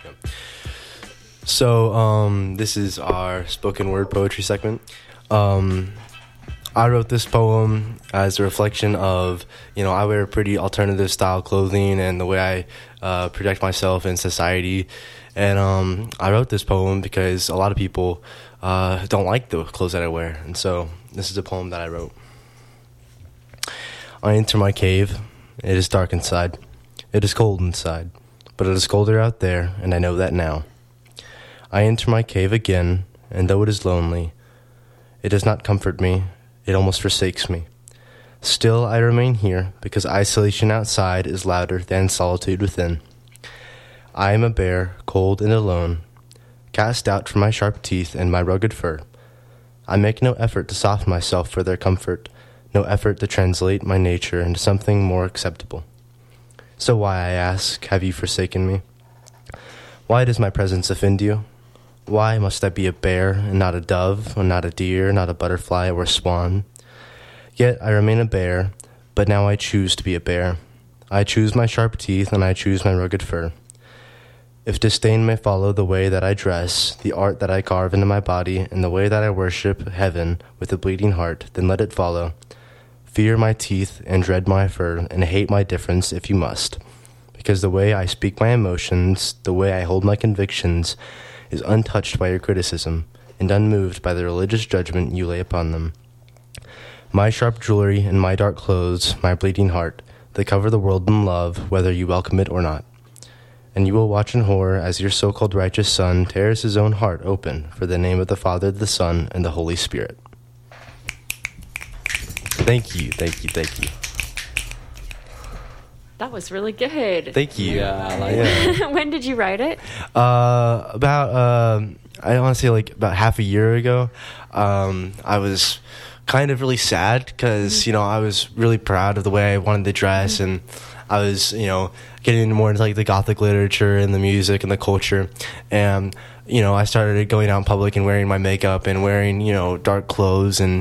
So, this is our spoken word poetry segment. I wrote this poem as a reflection of, I wear pretty alternative style clothing and the way I project myself in society. And I wrote this poem because a lot of people don't like the clothes that I wear. And so this is a poem that I wrote. I enter my cave. It is dark inside. It is cold inside. But it is colder out there, and I know that now. I enter my cave again, and though it is lonely, it does not comfort me. It almost forsakes me. Still, I remain here, because isolation outside is louder than solitude within. I am a bear, cold and alone, cast out from my sharp teeth and my rugged fur. I make no effort to soften myself for their comfort, no effort to translate my nature into something more acceptable. So why, I ask, have you forsaken me? Why does my presence offend you? Why must I be a bear and not a dove, or not a deer, not a butterfly or a swan? Yet I remain a bear, but now I choose to be a bear. I choose my sharp teeth and I choose my rugged fur. If disdain may follow the way that I dress, the art that I carve into my body, and the way that I worship heaven with a bleeding heart, then let it follow. Fear my teeth and dread my fur, and hate my difference if you must. Because the way I speak my emotions, the way I hold my convictions, is untouched by your criticism, and unmoved by the religious judgment you lay upon them. My sharp jewelry and my dark clothes, my bleeding heart, they cover the world in love, whether you welcome it or not. And you will watch in horror as your so-called righteous son tears his own heart open for the name of the Father, the Son, and the Holy Spirit. Thank you. That was really good. Thank you. Yeah, I like it. When did you write it? About I want to say like about half a year ago. I was kind of really sad because I was really proud of the way I wanted to dress, and I was getting more into like the Gothic literature and the music and the culture, and I started going out in public and wearing my makeup and wearing dark clothes and